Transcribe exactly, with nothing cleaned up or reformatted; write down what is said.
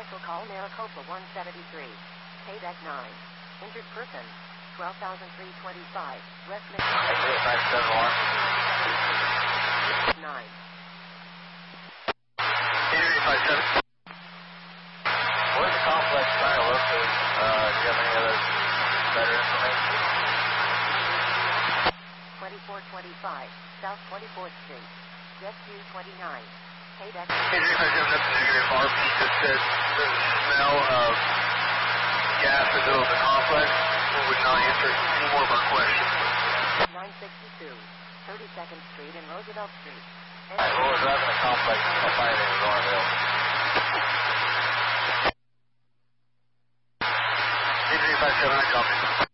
Special call Maricopa one seventy-three. Payback nine. Injured person. twelve thousand three hundred twenty-five. West Michigan. nine. eight five seven. Where's the complex trying to locate? Uh, do you have any other better information? twenty-four twenty-five. South twenty-fourth Street. Jet two twenty-nine. Payback. eight three five seven, that's negative. R P just said the smell of gas in the middle of the complex. We would not answer any more of our questions. nine sixty-two. thirty-second Street and Roosevelt Street. Alright, well, we're driving the complex. I'll find it in Garnville. eight three five seven, I copy.